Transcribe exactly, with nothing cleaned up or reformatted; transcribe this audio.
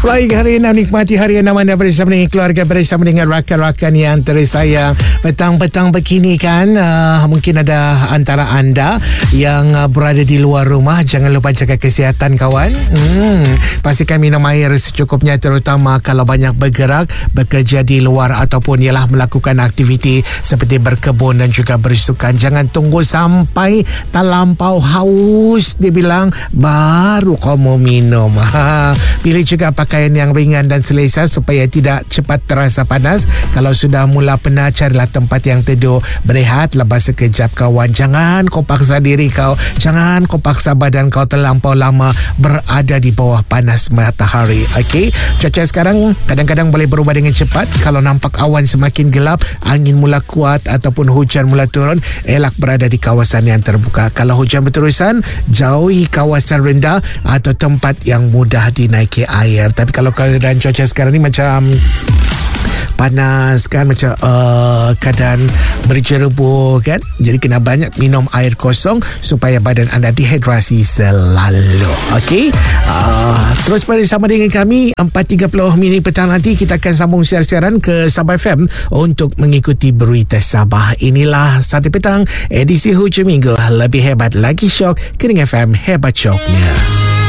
Baik, hari enam nikmati hari enam anda bersama dengan keluarga, bersama dengan rakan-rakan yang tersayang. Petang-petang begini kan, uh, mungkin ada antara anda yang uh, berada di luar rumah. Jangan lupa jaga kesihatan kawan. Hmm, pastikan minum air secukupnya, terutama kalau banyak bergerak, bekerja di luar ataupun ialah melakukan aktiviti seperti berkebun dan juga bersukan. Jangan tunggu sampai terlampau haus, dia bilang, baru kamu minum. Ha, pilih juga pakaian yang ringan dan selesa supaya tidak cepat terasa panas. Kalau sudah mula penat, carilah tempat yang teduh, berehat, lepas sekejap kawan. Jangan kau paksa diri kau, jangan kau paksa badan kau terlampau lama berada di bawah panas matahari. Okey, cuaca sekarang kadang-kadang boleh berubah dengan cepat. Kalau nampak awan semakin gelap, angin mula kuat ataupun hujan mula turun, elak berada di kawasan yang terbuka. Kalau hujan berterusan, jauhi kawasan rendah atau tempat yang mudah dinaiki air. Tapi kalau keadaan cuaca sekarang ni macam panas kan, macam uh, keadaan berjerubu kan, jadi kena banyak minum air kosong supaya badan anda dehidrasi selalu. Okey, uh, terus bersama dengan kami empat tiga puluh minit petang nanti kita akan sambung siar-siaran ke Sabah F M untuk mengikuti berita Sabah. Inilah Satu Petang edisi hujung minggu, lebih hebat lagi syok, Kening F M hebat syoknya.